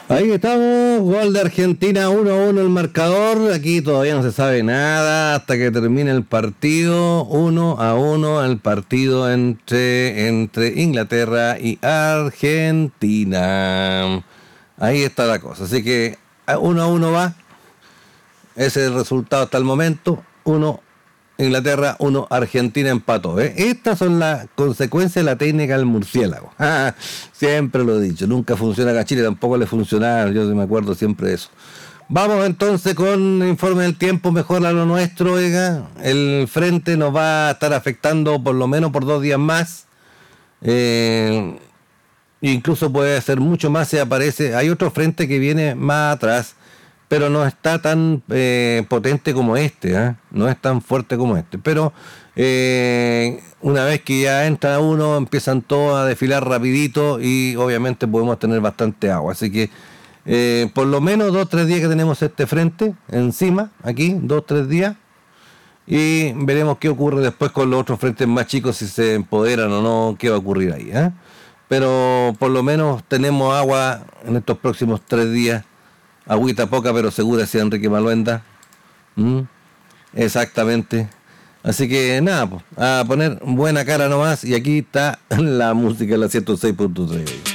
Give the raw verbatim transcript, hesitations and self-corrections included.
Ahí estamos, gol de Argentina, uno a uno el marcador. Aquí todavía no se sabe nada hasta que termine el partido. uno a uno el partido entre, entre Inglaterra y Argentina. Ahí está la cosa. Así que uno a uno va. Ese es el resultado hasta el momento. uno Inglaterra, uno Argentina empató. ¿eh? Estas son las consecuencias de la técnica del murciélago. Siempre lo he dicho, nunca funciona acá. A Chile tampoco le funcionaba, yo me acuerdo siempre de eso. Vamos entonces con informe del tiempo, mejor a lo nuestro. Oiga. El frente nos va a estar afectando por lo menos por dos días más. Eh, incluso puede ser mucho más si aparece. Hay otro frente que viene más atrás, pero no está tan eh, potente como este, ¿eh? No es tan fuerte como este, pero eh, una vez que ya entra uno, empiezan todos a desfilar rapidito y obviamente podemos tener bastante agua, así que eh, por lo menos dos o tres días que tenemos este frente encima, aquí, dos o tres días, y veremos qué ocurre después con los otros frentes más chicos, si se empoderan o no, qué va a ocurrir ahí, ¿eh? Pero por lo menos tenemos agua en estos próximos tres días. Agüita poca pero segura, decía Enrique Maluenda. ¿Mm? Exactamente. Así que nada, pues, a poner buena cara nomás. Y aquí está la música de la ciento seis punto tres.